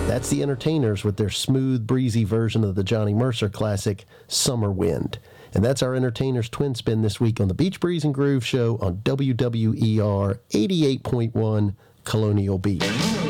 That's the Entertainers with their smooth, breezy version of the Johnny Mercer classic, Summer Wind. And that's our Entertainers Twin Spin this week on the Beach Breeze and Groove Show on WWER 88.1 Colonial Beach.